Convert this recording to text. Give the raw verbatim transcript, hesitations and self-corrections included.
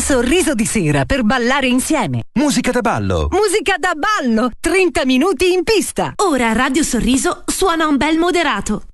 sorriso di sera per ballare insieme. Musica da ballo. Musica da ballo, trenta minuti in pista. Ora Radio Sorriso suona un bel moderato.